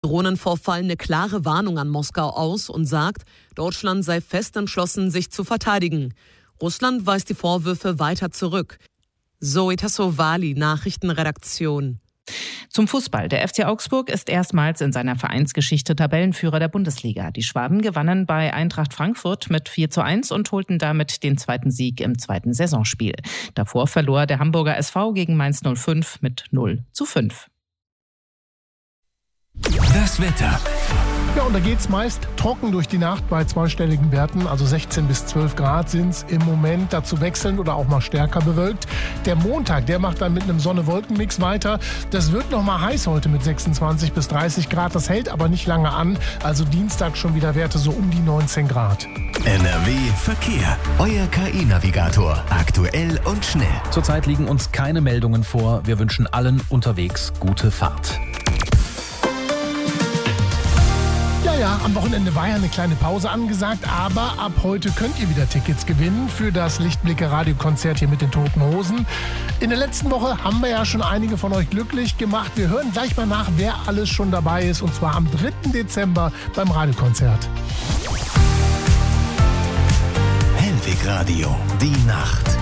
Drohnenvorfall eine klare Warnung an Moskau aus und sagt, Deutschland sei fest entschlossen, sich zu verteidigen. Russland weist die Vorwürfe weiter zurück. Zoe Tassovali, Nachrichtenredaktion. Zum Fußball. Der FC Augsburg ist erstmals in seiner Vereinsgeschichte Tabellenführer der Bundesliga. Die Schwaben gewannen bei Eintracht Frankfurt mit 4:1 und holten damit den zweiten Sieg im zweiten Saisonspiel. Davor verlor der Hamburger SV gegen Mainz 05 mit 0:5. Das Wetter. Ja, und da geht's meist trocken durch die Nacht bei zweistelligen Werten, also 16 bis 12 Grad sind's im Moment, dazu wechselnd oder auch mal stärker bewölkt. Der Montag, der macht dann mit einem Sonne-Wolken-Mix weiter. Das wird noch mal heiß heute mit 26 bis 30 Grad, das hält aber nicht lange an, also Dienstag schon wieder Werte so um die 19 Grad. NRW Verkehr. Euer KI-Navigator. Aktuell und schnell. Zurzeit liegen uns keine Meldungen vor. Wir wünschen allen unterwegs gute Fahrt. Ja, am Wochenende war ja eine kleine Pause angesagt, aber ab heute könnt ihr wieder Tickets gewinnen für das Lichtblicke-Radiokonzert hier mit den Toten Hosen. In der letzten Woche haben wir ja schon einige von euch glücklich gemacht. Wir hören gleich mal nach, wer alles schon dabei ist, und zwar am 3. Dezember beim Radiokonzert. Hellwig Radio, die Nacht.